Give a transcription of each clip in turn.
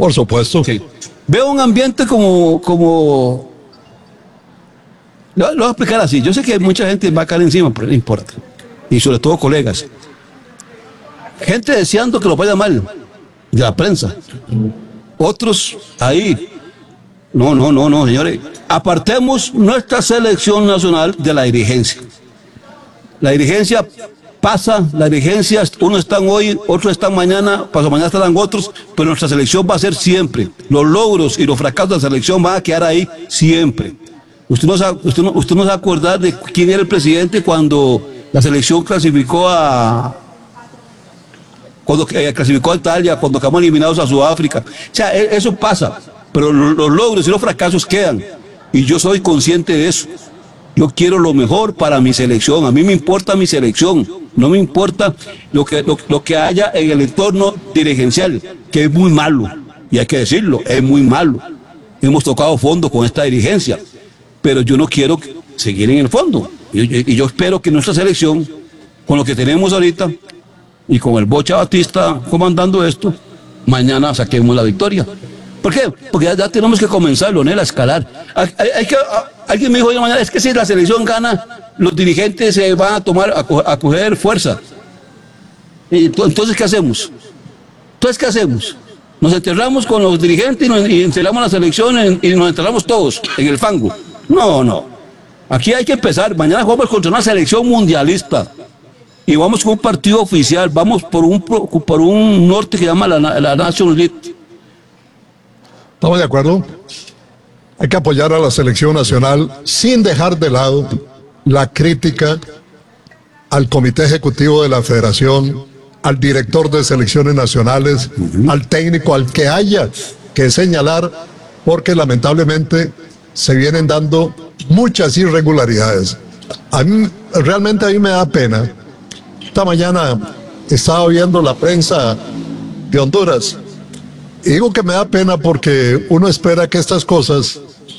Por supuesto. Sí. Veo un ambiente como... Lo voy a explicar así. Yo sé que mucha gente va a caer encima, pero no importa. Y sobre todo colegas. Gente deseando que lo vaya mal, de la prensa. Otros ahí. No, señores. Apartemos nuestra selección nacional de la dirigencia. La dirigencia pasa, la dirigencia, unos están hoy, otros están mañana, pasado mañana estarán otros, pero nuestra selección va a ser siempre. Los logros y los fracasos de la selección van a quedar ahí siempre. Usted no se va a acordar de quién era el presidente cuando la selección clasificó clasificó a Italia, cuando quedamos eliminados a Sudáfrica. O sea, eso pasa, pero los logros y los fracasos quedan. Y yo soy consciente de eso. Yo quiero lo mejor para mi selección. A mí me importa mi selección. No me importa lo que haya en el entorno dirigencial, que es muy malo. Y hay que decirlo, es muy malo. Hemos tocado fondo con esta dirigencia. Pero yo no quiero seguir en el fondo. Y yo espero que nuestra selección, con lo que tenemos ahorita, y con el Bocha Batista comandando esto, mañana saquemos la victoria. ¿Por qué? Porque ya tenemos que comenzar, Leonel, a escalar. Alguien me dijo hoy mañana, es que si la selección gana, los dirigentes se van a coger fuerza. Entonces, ¿qué hacemos? Nos enterramos con los dirigentes y enterramos la selección y nos enterramos todos en el fango. No. Aquí hay que empezar. Mañana jugamos contra una selección mundialista. Y vamos con un partido oficial. Vamos por un norte que se llama la National League. Estamos de acuerdo. Hay que apoyar a la selección nacional sin dejar de lado la crítica al comité ejecutivo de la federación, al director de selecciones nacionales, al técnico, al que haya que señalar, porque lamentablemente se vienen dando muchas irregularidades. Realmente a mí me da pena. Esta mañana estaba viendo la prensa de Honduras y digo que me da pena porque uno espera que estas cosas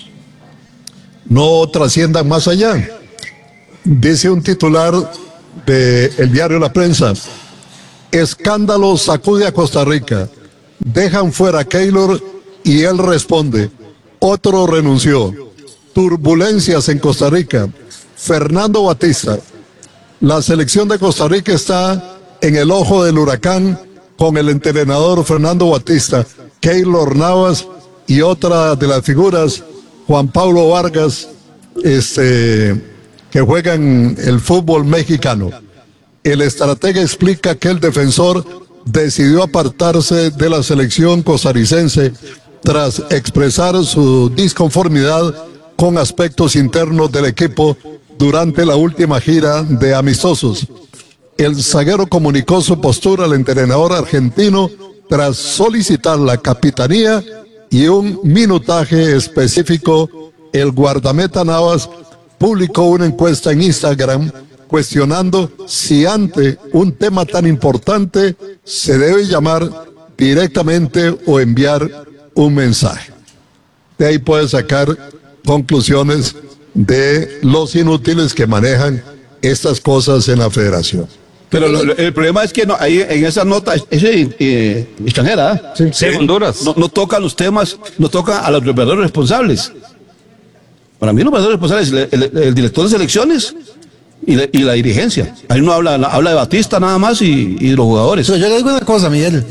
no trasciendan más allá. Dice un titular del diario La Prensa: escándalo sacude a Costa Rica, dejan fuera a Keylor y él responde, otro renunció, turbulencias en Costa Rica, Fernando Batista. La selección de Costa Rica está en el ojo del huracán con el entrenador Fernando Batista, Keylor Navas y otra de las figuras, Juan Pablo Vargas, que juegan el fútbol mexicano. El estratega explica que el defensor decidió apartarse de la selección costarricense tras expresar su disconformidad con aspectos internos del equipo durante la última gira de amistosos. El zaguero comunicó su postura al entrenador argentino tras solicitar la capitanía y un minutaje específico. El guardameta Navas publicó una encuesta en Instagram cuestionando si ante un tema tan importante se debe llamar directamente o enviar un mensaje. De ahí puede sacar conclusiones de los inútiles que manejan estas cosas en la federación. Pero el problema es que ahí en esa nota es extranjera, ¿eh? Sí, Honduras. No tocan los temas, no tocan a los verdaderos responsables. Para mí los verdaderos responsables el director de selecciones y la dirigencia. Ahí no habla de Batista nada más y de los jugadores. Pero yo le digo una cosa, Miguel.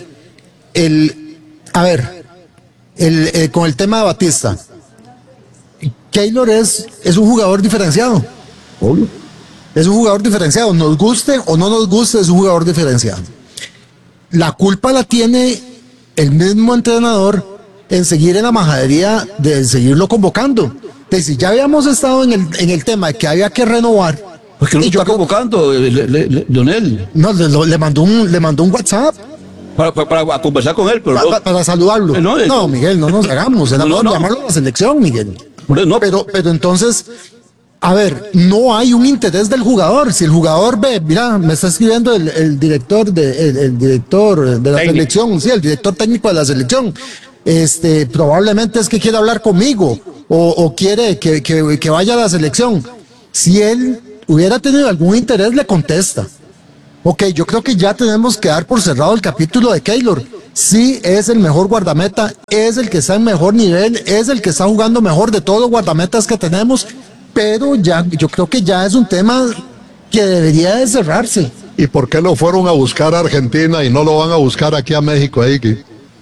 Con el tema de Batista, Keylor es un jugador diferenciado. Obvio. Es un jugador diferenciado, nos guste o no nos guste, es un jugador diferenciado. La culpa la tiene el mismo entrenador en seguir en la majadería de seguirlo convocando. Entonces, ya habíamos estado en el tema de que había que renovar. Pues que no está convocando, Leonel. No, le mandó un WhatsApp. Para conversar con él, pero para saludarlo. No, Miguel, no nos hagamos. Llamarlo a la selección, Miguel. Pero entonces, a ver, no hay un interés del jugador. Si el jugador ve, mira, me está escribiendo el director de la selección, sí, el director técnico de la selección, probablemente es que quiere hablar conmigo o quiere que vaya a la selección. Si él hubiera tenido algún interés, le contesta. Ok, yo creo que ya tenemos que dar por cerrado el capítulo de Keylor. sí es el mejor guardameta, es el que está en mejor nivel, es el que está jugando mejor de todos los guardametas que tenemos, pero ya, yo creo que ya es un tema que debería de cerrarse. ¿Y por qué lo fueron a buscar a Argentina y no lo van a buscar aquí a México? Ahí que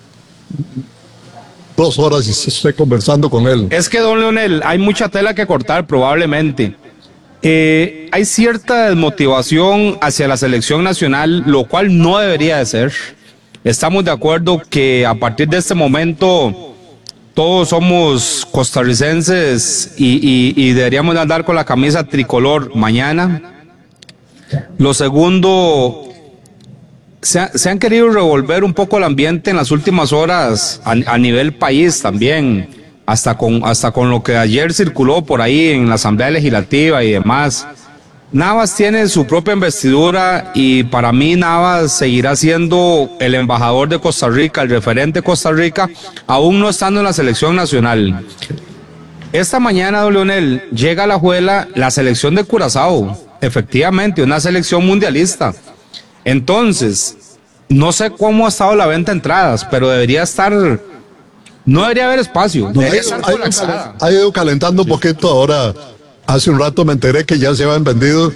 2 horas y estoy conversando con él. Es que, don Leonel, hay mucha tela que cortar probablemente. Hay cierta desmotivación hacia la selección nacional, lo cual no debería de ser. Estamos de acuerdo que a partir de este momento todos somos costarricenses y deberíamos de andar con la camisa tricolor mañana. Lo segundo, se han querido revolver un poco el ambiente en las últimas horas a nivel país también, hasta con lo que ayer circuló por ahí en la Asamblea Legislativa y demás. Navas tiene su propia investidura y para mí Navas seguirá siendo el embajador de Costa Rica, el referente de Costa Rica, aún no estando en la selección nacional. Esta mañana, don Leonel, llega a la Alajuela la selección de Curazao, efectivamente, una selección mundialista. Entonces, no sé cómo ha estado la venta de entradas, pero debería estar, no debería haber espacio. Ha ido calentando un poquito ahora. Hace un rato me enteré que ya se habían vendido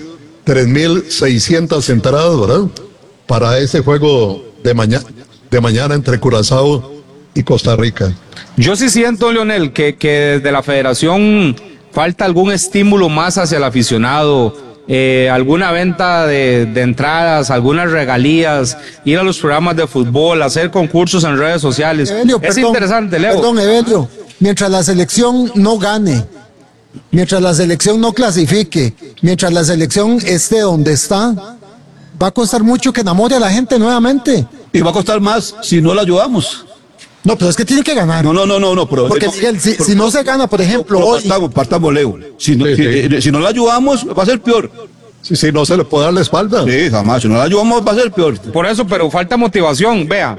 3.600 entradas, ¿verdad? Para ese juego de mañana entre Curazao y Costa Rica. Yo sí siento, Leonel, que desde la federación falta algún estímulo más hacia el aficionado, alguna venta de entradas, algunas regalías, ir a los programas de fútbol, hacer concursos en redes sociales. Evelio, interesante, Leo. Perdón, Evelio, mientras la selección no gane, mientras la selección no clasifique, mientras la selección esté donde está, va a costar mucho que enamore a la gente nuevamente. Y va a costar más si no la ayudamos. No, pero es que tiene que ganar. No, pero... Porque, Miguel, si no se gana, por ejemplo, hoy... Partamos, Leo. Si no la ayudamos, va a ser peor. Si no se le puede dar la espalda. Sí, jamás. Si no la ayudamos, va a ser peor. Por eso, pero falta motivación. Vea,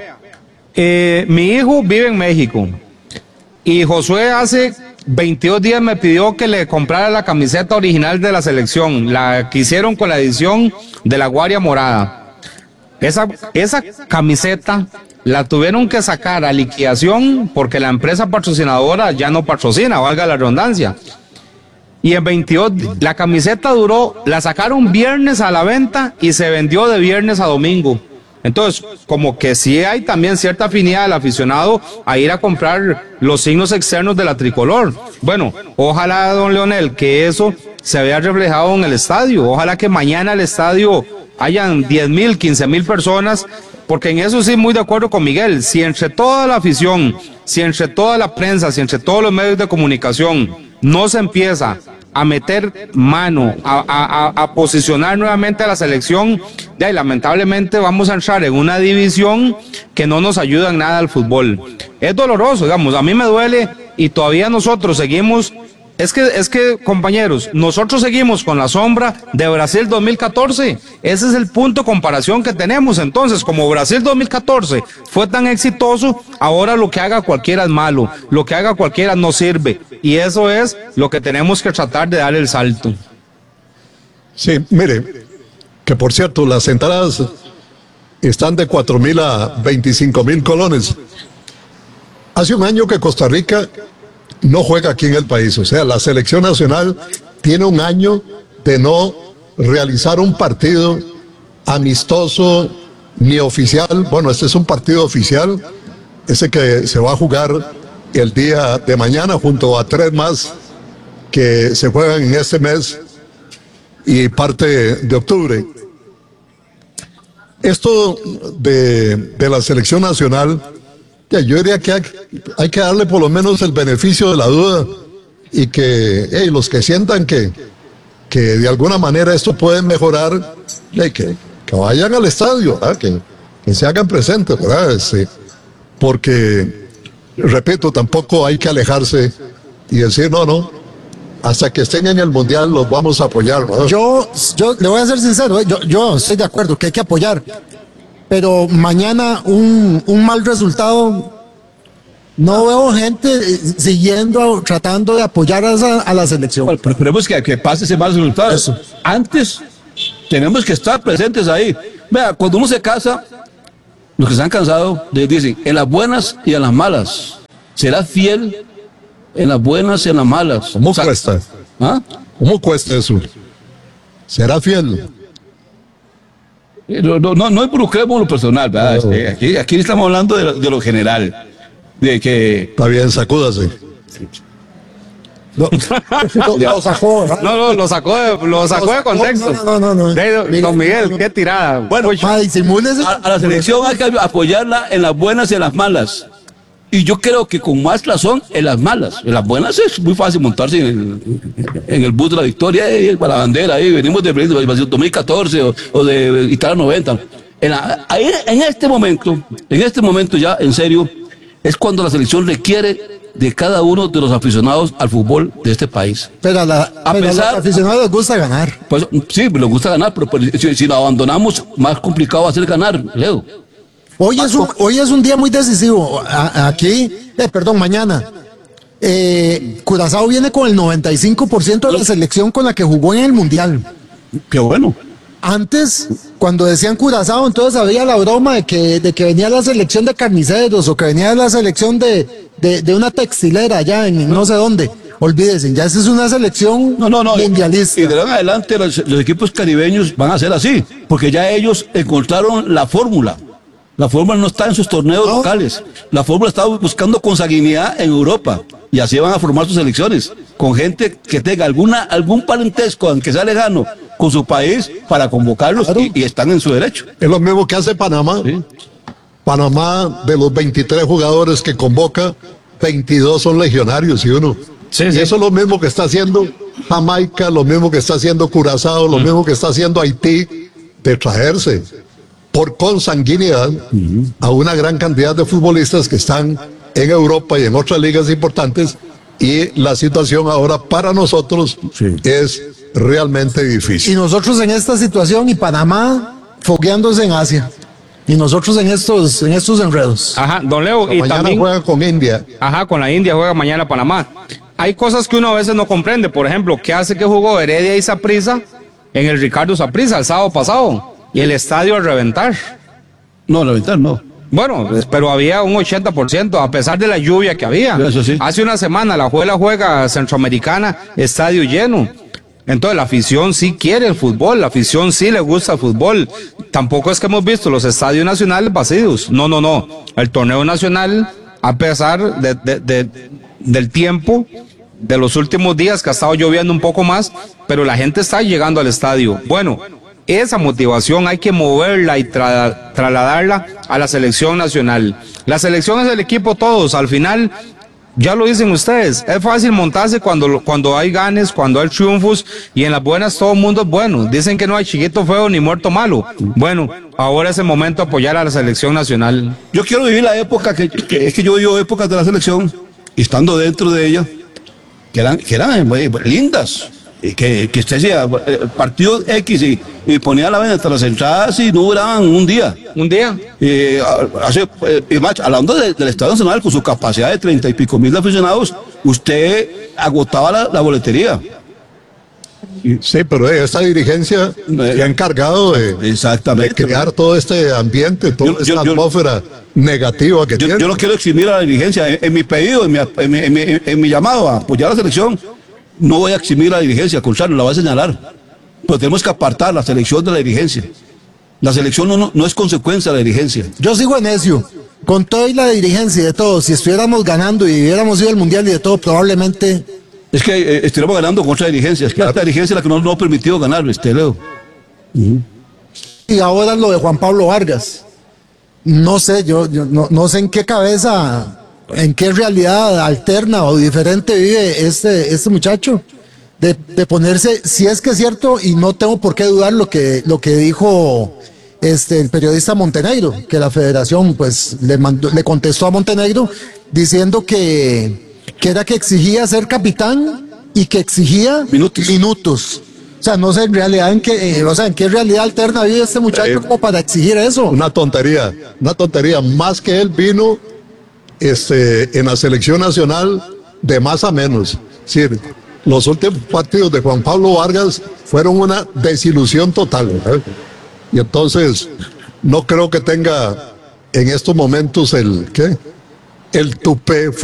mi hijo vive en México y Josué hace 22 días me pidió que le comprara la camiseta original de la selección, la que hicieron con la edición de la Guaria Morada. Esa camiseta la tuvieron que sacar a liquidación porque la empresa patrocinadora ya no patrocina, valga la redundancia. Y en 22, la camiseta la sacaron viernes a la venta y se vendió de viernes a domingo. Entonces, como que sí hay también cierta afinidad del aficionado a ir a comprar los signos externos de la tricolor. Bueno, ojalá, don Leonel, que eso se vea reflejado en el estadio. Ojalá que mañana el estadio hayan 10,000, 15,000 personas, porque en eso sí muy de acuerdo con Miguel. Si entre toda la afición, si entre toda la prensa, si entre todos los medios de comunicación no se empieza a meter mano, a posicionar nuevamente a la selección, ya, y lamentablemente vamos a entrar en una división que no nos ayuda en nada al fútbol. Es doloroso, digamos, a mí me duele y todavía nosotros seguimos. Es que, compañeros, nosotros seguimos con la sombra de Brasil 2014. Ese es el punto de comparación que tenemos. Entonces, como Brasil 2014 fue tan exitoso, ahora lo que haga cualquiera es malo, lo que haga cualquiera no sirve. Y eso es lo que tenemos que tratar de dar el salto. Sí, mire, que por cierto, las entradas están de 4,000 a 25,000 colones. Hace un año que Costa Rica no juega aquí en el país, o sea, la selección nacional tiene un año de no realizar un partido amistoso ni oficial. Bueno, este es un partido oficial, ese que se va a jugar el día de mañana junto a 3 más que se juegan en este mes y parte de octubre. Esto de la selección nacional, yo diría que hay que darle por lo menos el beneficio de la duda y que los que sientan que de alguna manera esto puede mejorar, que vayan al estadio, que se hagan presentes, ¿verdad? Porque, repito, tampoco hay que alejarse y decir no, hasta que estén en el Mundial los vamos a apoyar, ¿verdad? Yo le voy a ser sincero, yo estoy de acuerdo que hay que apoyar. Pero mañana un mal resultado, no veo gente siguiendo, tratando de apoyar a la selección. Bueno, pero esperemos que pase ese mal resultado. Los que se han cansado dicen, en las buenas y en las malas. ¿Serás fiel en las buenas y en las malas? ¿Cómo cuesta? ¿Ah? ¿Cómo cuesta eso? ¿Será fiel? No involucremos lo personal, ¿verdad? Aquí estamos hablando de lo general. De que... Está bien, sacúdase. Lo sacó. Lo sacó de contexto. No. Don Miguel, qué tirada. Bueno, a la selección hay que apoyarla en las buenas y en las malas. Y yo creo que con más razón en las malas. En las buenas es muy fácil montarse en el bus de la victoria, para la bandera, ahí venimos de 2014 o de Italia 90. En este momento ya, en serio, es cuando la selección requiere de cada uno de los aficionados al fútbol de este país. Pero a los aficionados les gusta ganar. Pues sí, les gusta ganar, pero si lo abandonamos, más complicado va a ser ganar, Leo. Hoy es un día muy decisivo. Mañana. Curazao viene con el 95% de la selección con la que jugó en el Mundial. Qué bueno. Antes, cuando decían Curazao, entonces había la broma de que venía la selección de carniceros o que venía la selección de una textilera allá en no sé dónde. Olvídense, ya esa es una selección mundialista. Y de ahora en adelante los equipos caribeños van a ser así, porque ya ellos encontraron la fórmula. La fórmula no está en sus torneos locales. La fórmula está buscando consanguinidad en Europa. Y así van a formar sus selecciones. Con gente que tenga algún parentesco, aunque sea lejano, con su país, para convocarlos, y están en su derecho. Es lo mismo que hace Panamá. Sí. Panamá, de los 23 jugadores que convoca, 22 son legionarios y uno. Sí. Y eso es lo mismo que está haciendo Jamaica, lo mismo que está haciendo Curazao, lo mismo que está haciendo Haití, de traerse por consanguinidad a una gran cantidad de futbolistas que están en Europa y en otras ligas importantes, y la situación ahora para nosotros es realmente difícil. Y nosotros en esta situación y Panamá fogueándose en Asia. Y nosotros en estos enredos. Ajá, don Leo. Y mañana también juega con India. Ajá, con la India juega mañana Panamá. Hay cosas que uno a veces no comprende. Por ejemplo, ¿qué hace que jugó Heredia y Saprissa en el Ricardo Saprissa el sábado pasado? Y el estadio a reventar. No, reventar no. Bueno, pero había un 80%, a pesar de la lluvia que había. Eso sí. Hace una semana la juega Centroamericana, estadio lleno. Entonces la afición sí quiere el fútbol, la afición sí le gusta el fútbol. Tampoco es que hemos visto los estadios nacionales vacíos. No. El torneo nacional, a pesar del tiempo, de los últimos días que ha estado lloviendo un poco más, pero la gente está llegando al estadio. Bueno, esa motivación hay que moverla y trasladarla a la selección nacional. La selección es el equipo todos, al final, ya lo dicen ustedes, es fácil montarse cuando hay ganes, cuando hay triunfos, y en las buenas todo el mundo es bueno. Dicen que no hay chiquito feo ni muerto malo. Bueno, ahora es el momento de apoyar a la selección nacional. Yo quiero vivir la época, es que yo vivo épocas de la selección, y estando dentro de ella, que eran lindas. Que usted decía, partido X y ponía la venta las entradas y no duraban un día. ¿Un día? Hablando del Estado Nacional, con su capacidad de 30 y pico mil aficionados, usted agotaba la boletería. Sí, pero esta dirigencia se ha encargado de crear todo este ambiente, toda esta atmósfera negativa que tiene. Yo no quiero eximir a la dirigencia. En mi pedido, en mi llamado a apoyar a la selección, no voy a eximir a la dirigencia, al contrario, la voy a señalar. Pero tenemos que apartar la selección de la dirigencia. La selección no es consecuencia de la dirigencia. Yo sigo en necio. Con todo y la dirigencia y de todo, si estuviéramos ganando y hubiéramos ido al Mundial y de todo, probablemente... Es que estuviéramos ganando contra la dirigencia. Es que la dirigencia es la que no ha permitido ganar, Leo. Y ahora lo de Juan Pablo Vargas. No sé, yo no sé en qué cabeza... ¿En qué realidad alterna o diferente vive este muchacho? De ponerse, si es que es cierto, y no tengo por qué dudar lo que dijo el periodista Montenegro, que la federación pues le contestó a Montenegro diciendo que era que exigía ser capitán y que exigía minutos. O sea, no sé en realidad en qué realidad alterna vive este muchacho como para exigir eso. Una tontería. Más que él vino en la selección nacional de más a menos. Es decir, los últimos partidos de Juan Pablo Vargas fueron una desilusión total, ¿verdad? Y entonces no creo que tenga en estos momentos el tupé